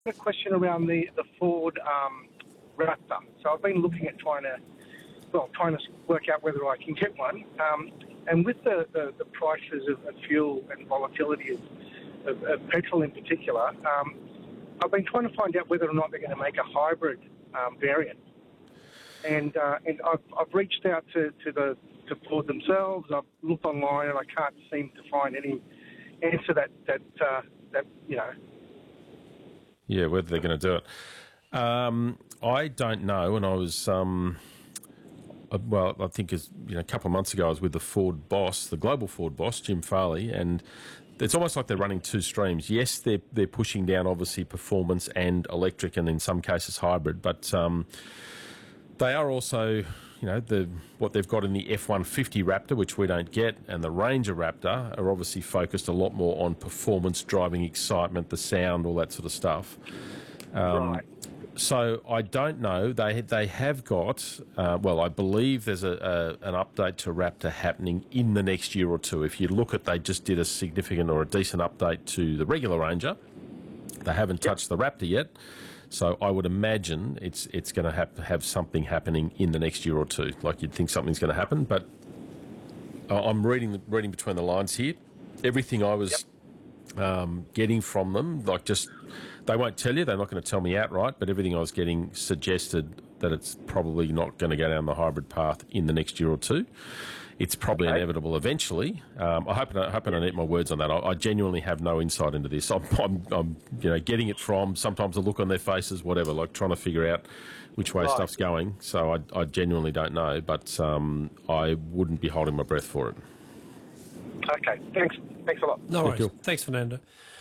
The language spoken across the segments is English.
A question around the Ford Raptor. So I've been looking at trying to work out whether I can get one. And with the prices of fuel and volatility of petrol in particular, I've been trying to find out whether or not they're going to make a hybrid variant. And I've reached out to Ford themselves. I've looked online and I can't seem to find any answer that you know. Yeah, whether they're going to do it. I don't know, and I was, I think a couple of months ago I was with the Ford boss, the global Ford boss, Jim Farley, and it's almost like they're running two streams. Yes, they're pushing down, obviously, performance and electric and in some cases hybrid, but they are also, what they've got in the F-150 Raptor, which we don't get, and the Ranger Raptor are obviously focused a lot more on performance, driving excitement, the sound, all that sort of stuff. Right. So I don't know. They have got, I believe there's an update to Raptor happening in the next year or two. If you look at, they just did a significant or a decent update to the regular Ranger. They haven't touched the Raptor yet. So I would imagine it's going to have something happening in the next year or two. Like you'd think something's going to happen, but I'm reading between the lines here. Everything I was getting from them, they won't tell you. They're not going to tell me outright, but everything I was getting suggested that it's probably not going to go down the hybrid path in the next year or two. It's probably inevitable eventually. I hope I don't eat my words on that. I genuinely have no insight into this. I'm getting it from sometimes a look on their faces, whatever, like trying to figure out which way stuff's going. So I genuinely don't know, but I wouldn't be holding my breath for it. Okay, thanks a lot. No worries. Thanks, Fernando.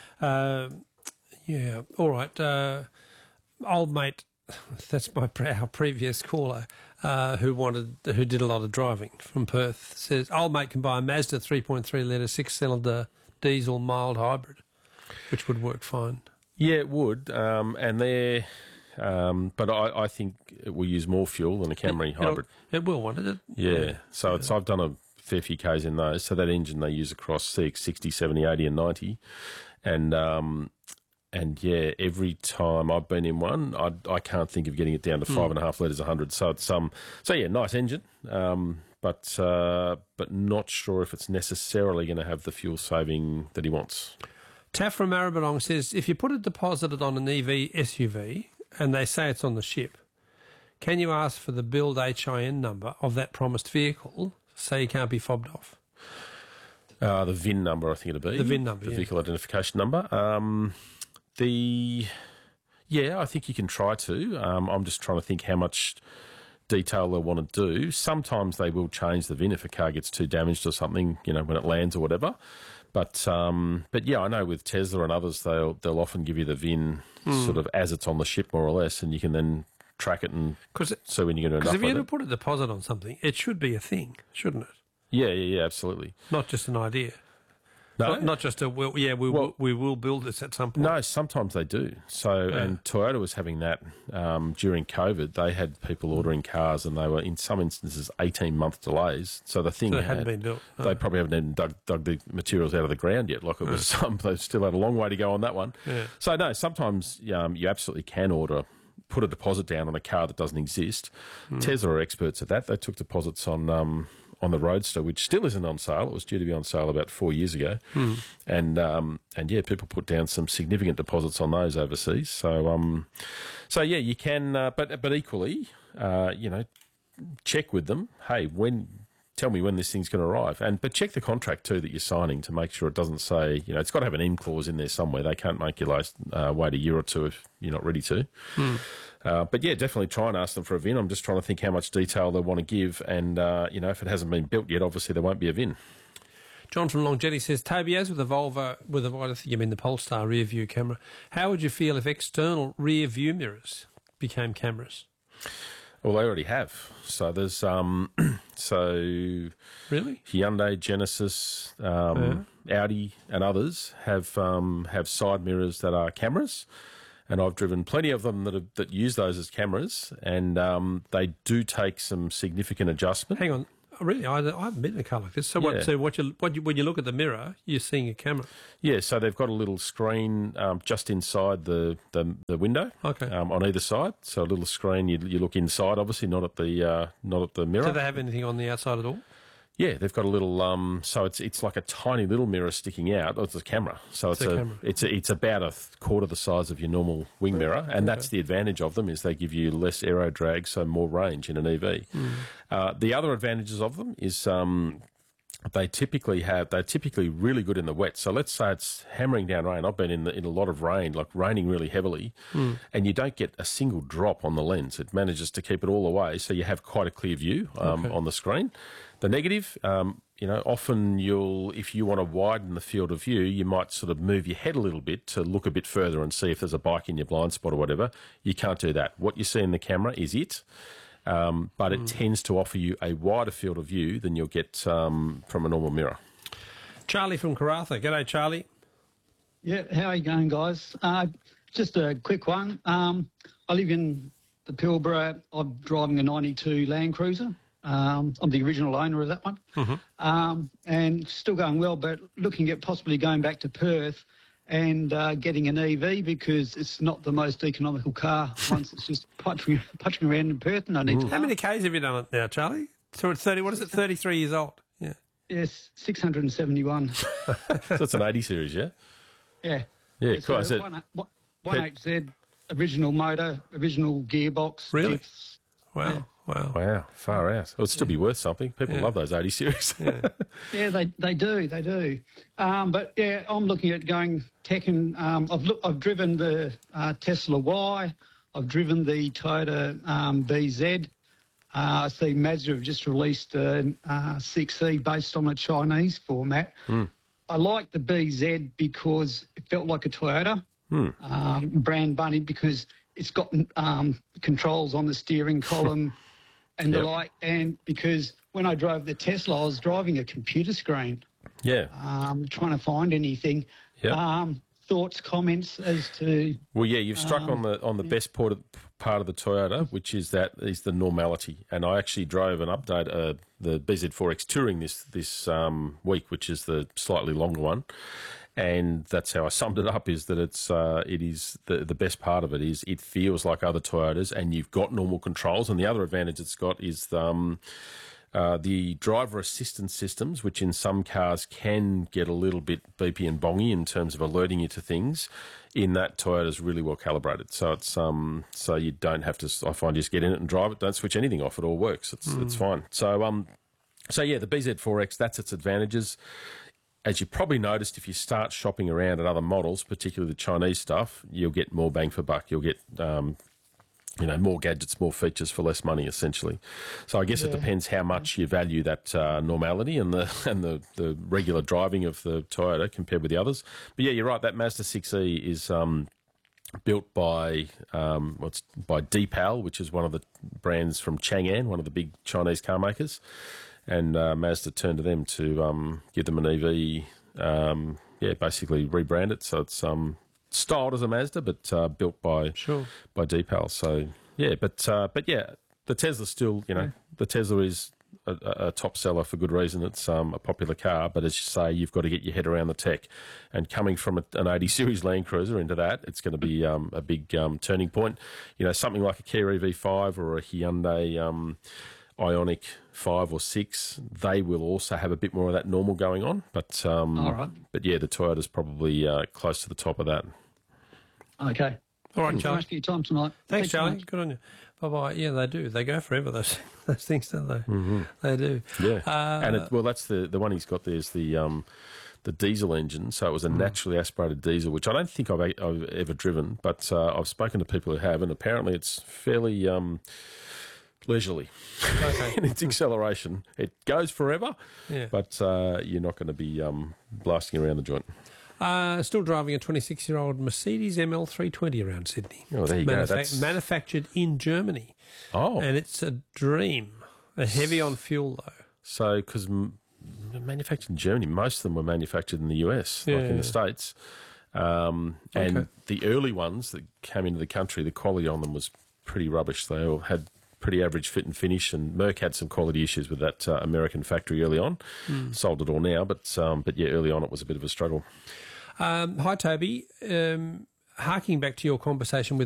All right. Old mate, that's our previous caller who did a lot of driving from Perth, says old mate can buy a Mazda 3.3 litre 6-cylinder diesel mild hybrid, which would work fine. Yeah, it would, but I think it will use more fuel than a Camry hybrid. It will, won't it? Yeah. So I've done a fair few Ks in those. So that engine they use across CX60, 70, 80 and 90. And yeah, every time I've been in one, I can't think of getting it down to 5.5 litres 100. So it's nice engine, but not sure if it's necessarily going to have the fuel saving that he wants. Taff from Maribyrnong says, if you put a deposit on an EV SUV and they say it's on the ship, can you ask for the build HIN number of that promised vehicle so you can't be fobbed off? The VIN number, I think it'd be. The VIN number, the vehicle identification number. I think you can try to. I'm just trying to think how much detail they'll want to do. Sometimes they will change the VIN if a car gets too damaged or something, when it lands or whatever. But yeah, I know with Tesla and others, they'll often give you the VIN sort of as it's on the ship, more or less, and you can then track it and so when you're going to. Because if you ever put a deposit on something, it should be a thing, shouldn't it? Yeah, absolutely. Not just an idea. No, not just we will build this at some point. No, sometimes they do. So, and Toyota was having that during COVID. They had people ordering cars, and they were in some instances 18-month delays. So the thing hadn't been built. They probably haven't even dug the materials out of the ground yet. Like it was, they still had a long way to go on that one. Yeah. So no, sometimes you absolutely can put a deposit down on a car that doesn't exist. Tesla are experts at that. They took deposits on the Roadster, which still isn't on sale. It was due to be on sale about 4 years ago. And people put down some significant deposits on those overseas. So yeah, you can, but equally, check with them. Hey, tell me when this thing's going to arrive. But check the contract too that you're signing to make sure it doesn't say, it's got to have an end clause in there somewhere. They can't make you wait a year or two if you're not ready to. But yeah, definitely try and ask them for a VIN. I'm just trying to think how much detail they want to give. And, if it hasn't been built yet, obviously there won't be a VIN. John from Longjetty says, Toby, as with the Volvo, I think you mean the Polestar rear view camera, how would you feel if external rear view mirrors became cameras? Well, they already have. So there's really Hyundai, Genesis, Audi, and others have side mirrors that are cameras, and I've driven plenty of them that use those as cameras, and they do take some significant adjustment. Hang on, really, I haven't been in a car like this. So, Yeah. when you look at the mirror, you're seeing a camera. Yeah, so they've got a little screen just inside the window. Okay. On either side, so a little screen. You look inside, obviously, not at the mirror. Do they have anything on the outside at all? Yeah, they've got a little. So it's like a tiny little mirror sticking out. Oh, it's a camera. So it's about a quarter the size of your normal wing mirror, and that's the advantage of them is they give you less aero drag, so more range in an EV. The other advantages of them is they're typically really good in the wet. So let's say it's hammering down rain. I've been in a lot of rain, like raining really heavily, and you don't get a single drop on the lens. It manages to keep it all away, so you have quite a clear view on the screen. The negative, often if you want to widen the field of view, you might sort of move your head a little bit to look a bit further and see if there's a bike in your blind spot or whatever. You can't do that. What you see in the camera is it. But it tends to offer you a wider field of view than you'll get from a normal mirror. Charlie from Karratha. G'day, Charlie. Yeah, how are you going, guys? Just a quick one. I live in the Pilbara. I'm driving a 92 Land Cruiser. I'm the original owner of that one. And still going well, but looking at possibly going back to Perth and getting an EV because it's not the most economical car once it's just punching around in Perth and I need to... How many Ks have you done it now, Charlie? So it's 33 years old? Yeah. Yes, 671. So it's an 80 series, yeah? Yeah. Yeah, It's cool. a 1.8Z, original motor, original gearbox. Really? Dips. Wow. Yeah. Wow, far out. It would still be worth something. People love those 80 series. Yeah, they do. But yeah, I'm looking at going tech and I've driven the Tesla Y, I've driven the Toyota BZ. I see Mazda have just released a 6E based on a Chinese format. I like the BZ because it felt like a Toyota brand bunny because it's got controls on the steering column. And the like, and because when I drove the Tesla, I was driving a computer screen. Yeah. Trying to find anything. Yeah. Thoughts, comments as to. Well, yeah, you've struck on the best part of the Toyota, which is the normality. And I actually drove an update, the BZ4X Touring this week, which is the slightly longer one. And that's how I summed it up, is that it is the best part of it is it feels like other Toyotas and you've got normal controls. And the other advantage it's got is the driver assistance systems, which in some cars can get a little bit beepy and bongy in terms of alerting you to things. In that, Toyota's really well calibrated. So it's so you don't have to, I find, just get in it and drive it. Don't switch anything off. It all works. It's fine. So yeah, the BZ4X, that's its advantages. As you probably noticed, if you start shopping around at other models, particularly the Chinese stuff, you'll get more bang for buck. You'll get, more gadgets, more features for less money, essentially. So I guess it depends how much you value that normality and the regular driving of the Toyota compared with the others. But yeah, you're right. That Mazda 6E is built by by Deepal, which is one of the brands from Chang'an, one of the big Chinese car makers. And Mazda turned to them to give them an EV, basically rebrand it. So it's styled as a Mazda, but built by Deepal. So yeah, but yeah, the Tesla still, the Tesla is a top seller for good reason. It's a popular car, but as you say, you've got to get your head around the tech. And coming from an 80 series Land Cruiser into that, it's going to be a big turning point. Something like a Kia EV5 or a Hyundai Ioniq 5 or 6, they will also have a bit more of that normal going on. But all right. But yeah, the Toyota's probably close to the top of that. Okay. All right, Charlie. Thanks for your time tonight. Thanks, Charlie. Good on you. Bye-bye. Yeah, they do. They go forever, those things, don't they? Mm-hmm. They do. Yeah. And that's the one he's got there is the diesel engine. So it was a naturally aspirated diesel, which I don't think I've ever driven, but I've spoken to people who have, and apparently it's fairly leisurely in its acceleration. It goes forever, but you're not going to be blasting around the joint. Still driving a 26-year-old Mercedes ML320 around Sydney. Oh, there you go. That's manufactured in Germany. Oh. And it's a dream. Heavy on fuel, though. So, because manufactured in Germany, most of them were manufactured in the US, like in the States. And the early ones that came into the country, the quality on them was pretty rubbish. They all had pretty average fit and finish, and Merck had some quality issues with that American factory early on. Sold it all now, but yeah, early on it was a bit of a struggle. Hi, Toby. Harking back to your conversation with